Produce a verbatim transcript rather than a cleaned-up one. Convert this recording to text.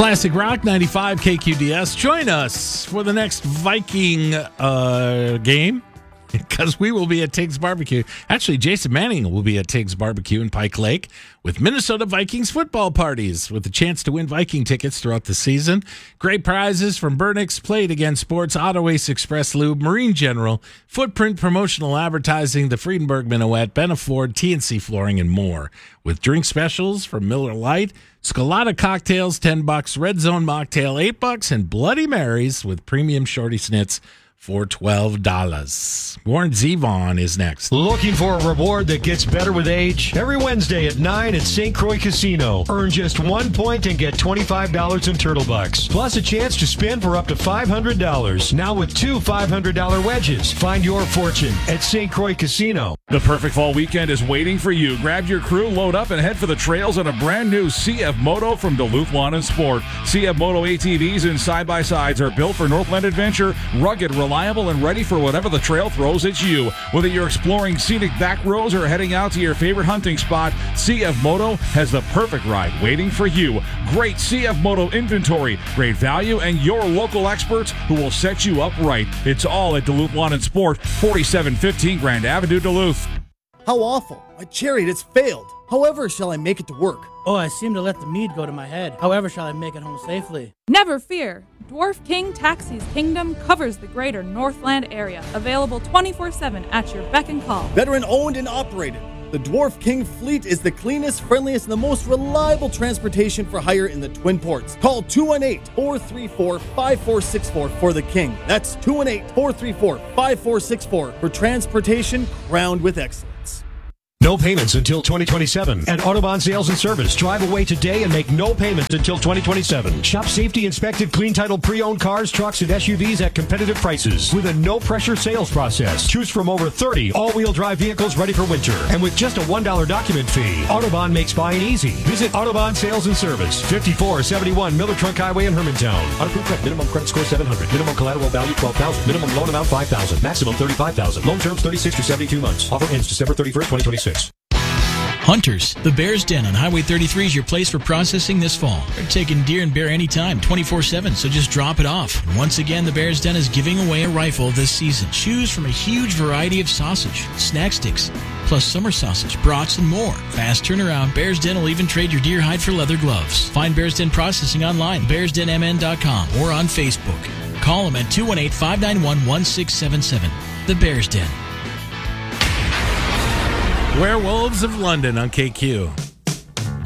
Classic Rock ninety-five K Q D S. Join us for the next Viking uh, game because we will be at Tig's Barbecue. Actually, Jason Manning will be at Tig's Barbecue in Pike Lake with Minnesota Vikings football parties with a chance to win Viking tickets throughout the season. Great prizes from Burnix, Plate Against Sports, Auto Ace Express Lube, Marine General, Footprint Promotional Advertising, the Friedenberg Minuet, Ben Ford, T N C Flooring, and more. With drink specials from Miller Lite, Scolata cocktails, ten bucks, Red Zone mocktail, eight bucks, and Bloody Marys with premium shorty snits for twelve dollars. Warren Zevon is next. Looking for a reward that gets better with age? Every Wednesday at nine at Saint Croix Casino. Earn just one point and get twenty-five dollars in Turtle Bucks. Plus a chance to spin for up to five hundred dollars. Now with two five hundred dollars wedges. Find your fortune at Saint Croix Casino. The perfect fall weekend is waiting for you. Grab your crew, load up, and head for the trails on a brand new C F Moto from Duluth Lawn and Sport. C F Moto A T Vs and side-by-sides are built for Northland adventure, rugged, reliable, reliable and ready for whatever the trail throws at you. Whether you're exploring scenic back roads or heading out to your favorite hunting spot, C F Moto has the perfect ride waiting for you. Great C F Moto inventory, great value, and your local experts who will set you up right. It's all at Duluth Lawn and Sport, forty-seven fifteen Grand Avenue, Duluth. How awful. My chariot has failed. However shall I make it to work? Oh, I seem to let the mead go to my head. However shall I make it home safely? Never fear. Dwarf King Taxi's kingdom covers the greater Northland area. Available twenty-four seven at your beck and call. Veteran owned and operated. The Dwarf King fleet is the cleanest, friendliest, and the most reliable transportation for hire in the Twin Ports. Call two one eight, four three four, five four six four for the King. That's two one eight, four three four, five four six four for transportation crowned with excellence. No payments until twenty twenty-seven. At Autobahn Sales and Service, drive away today and make no payments until twenty twenty-seven. Shop safety inspected, clean title pre-owned cars, trucks, and S U Vs at competitive prices with a no-pressure sales process. Choose from over thirty all-wheel drive vehicles ready for winter. And with just a one dollar document fee, Autobahn makes buying easy. Visit Autobahn Sales and Service, fifty-four seventy-one Miller Trunk Highway in Hermantown. Unapproved credit. Minimum credit score seven hundred. Minimum collateral value twelve thousand. Minimum loan amount five thousand. Maximum thirty-five thousand. Loan terms thirty-six to seventy-two months. Offer ends December thirty-first, twenty twenty-six. Hunters, the Bear's Den on Highway thirty-three is your place for processing this fall. They're taking deer and bear anytime, twenty-four seven, so just drop it off. And once again, the Bear's Den is giving away a rifle this season. Choose from a huge variety of sausage, snack sticks, plus summer sausage, brats, and more. Fast turnaround, Bear's Den will even trade your deer hide for leather gloves. Find Bear's Den Processing online, bears den m n dot com, or on Facebook. Call them at two one eight, five nine one, one six seven seven. The Bear's Den. Werewolves of London on K Q.